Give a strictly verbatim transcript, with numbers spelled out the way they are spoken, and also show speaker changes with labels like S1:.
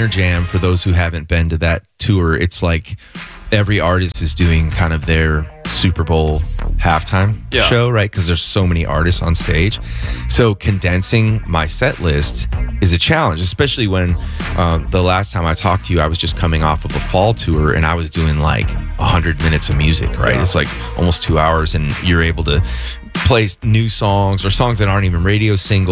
S1: Winter Jam, for those who haven't been to that tour, it's like every artist is doing kind of their Super Bowl halftime
S2: yeah.
S1: show, right? Because there's so many artists on stage. So condensing my set list is a challenge, especially when uh, the last time I talked to you, I was just coming off of a fall tour and I was doing like one hundred minutes of music, right? Yeah. It's like almost two hours, and you're able to play new songs or songs that aren't even radio singles.